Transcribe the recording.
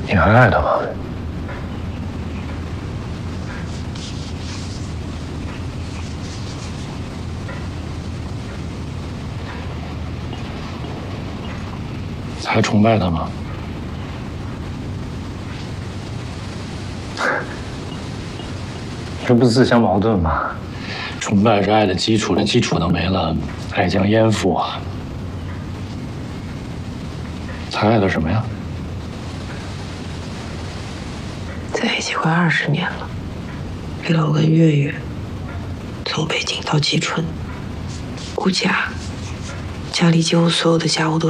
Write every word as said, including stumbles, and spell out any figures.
你还爱他吗？还崇拜他吗？这不自相矛盾吗？崇拜是爱的基础，这基础都没了，爱将淹覆啊！他爱的什么呀？ 在一起快二十年了，为了我跟月月从北京到济春，顾家，家里几乎所有的家务都